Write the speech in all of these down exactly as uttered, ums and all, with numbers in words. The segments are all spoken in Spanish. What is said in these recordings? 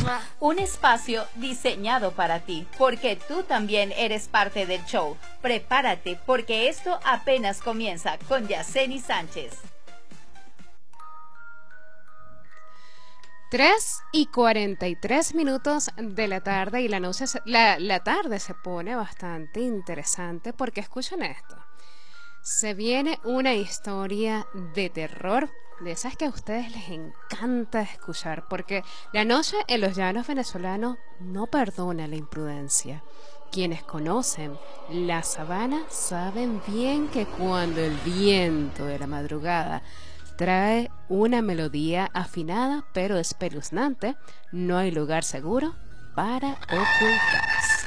Un espacio diseñado para ti, porque tú también eres parte del show. Prepárate, porque esto apenas comienza con Yaceni Sánchez. tres y cuarenta y tres minutos de la tarde y la noche, se, la, la tarde se pone bastante interesante porque escuchen esto. Se viene una historia de terror, de esas que a ustedes les encanta escuchar, porque la noche en los llanos venezolanos no perdona la imprudencia. Quienes conocen la sabana saben bien que cuando el viento de la madrugada trae una melodía afinada pero espeluznante, no hay lugar seguro para ocultarse.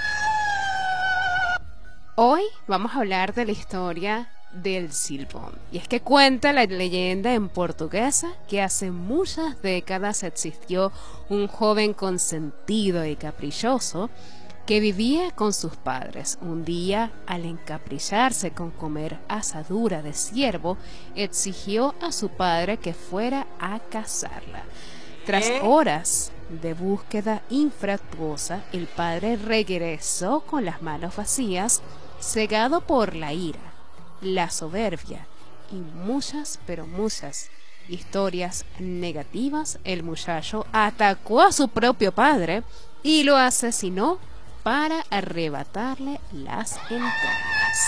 Hoy vamos a hablar de la historia del Silbón. Y es que cuenta la leyenda en portuguesa que hace muchas décadas existió un joven consentido y caprichoso que vivía con sus padres. Un día, al encapricharse con comer asadura de ciervo, exigió a su padre que fuera a cazarla. Tras horas de búsqueda infructuosa, el padre regresó con las manos vacías, cegado por la ira, la soberbia y muchas, pero muchas historias negativas. El muchacho atacó a su propio padre y lo asesinó para arrebatarle las entrañas.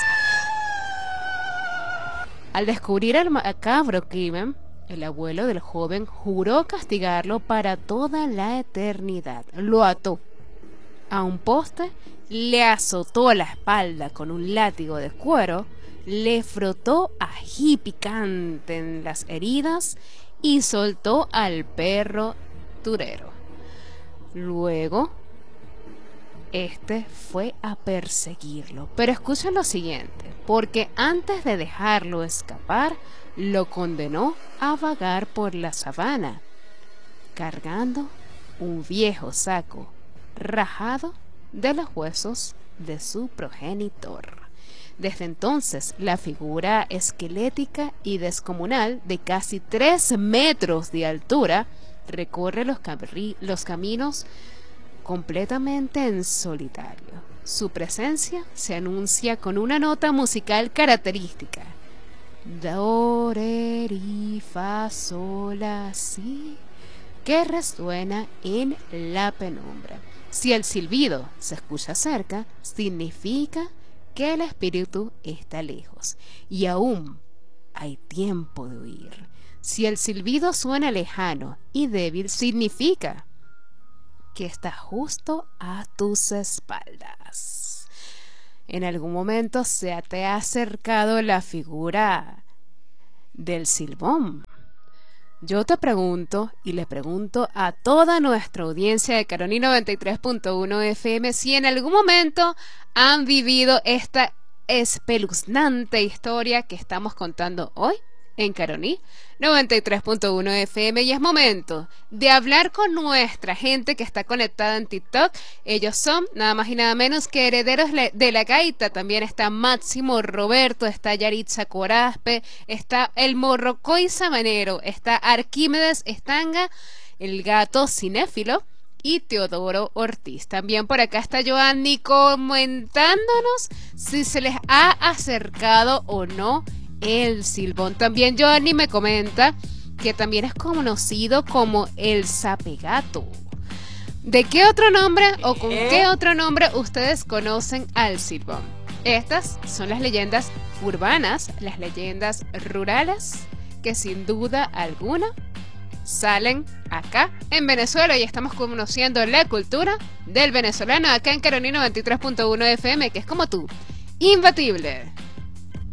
Al descubrir el macabro crimen, el abuelo del joven juró castigarlo para toda la eternidad. Lo ató a un poste, le azotó la espalda con un látigo de cuero, le frotó ají picante en las heridas y soltó al perro turero. Luego, este fue a perseguirlo. Pero escuchen lo siguiente, porque antes de dejarlo escapar, lo condenó a vagar por la sabana, cargando un viejo saco rajado de los huesos de su progenitor. Desde entonces, la figura esquelética y descomunal de casi tres metros de altura recorre los, los caminos completamente en solitario. Su presencia se anuncia con una nota musical característica: do, re, ri, fa, sol, la, si, que resuena en la penumbra. Si el silbido se escucha cerca, significa que el espíritu está lejos y aún hay tiempo de huir. Si el silbido suena lejano y débil, significa que está justo a tus espaldas. En algún momento se te ha acercado la figura del Silbón. Yo te pregunto y le pregunto a toda nuestra audiencia de Caroní noventa y tres punto uno F M si en algún momento han vivido esta espeluznante historia que estamos contando hoy en Caroní noventa y tres punto uno F M. Y es momento de hablar con nuestra gente que está conectada en TikTok. Ellos son nada más y nada menos que herederos de la gaita. También está Máximo Roberto, está Yaritza Corazpe, está el Morrocoy Sabanero, está Arquímedes Estanga, el gato cinéfilo, y Teodoro Ortiz. También por acá está Joanny comentándonos si se les ha acercado o no el Silbón. También Joanny me comenta que también es conocido como el Sapegato. ¿De qué otro nombre o con qué otro nombre ustedes conocen al Silbón? Estas son las leyendas urbanas, las leyendas rurales, que sin duda alguna salen acá en Venezuela, y estamos conociendo la cultura del venezolano acá en Caroní noventa y tres punto uno F M, que es como tú, imbatible.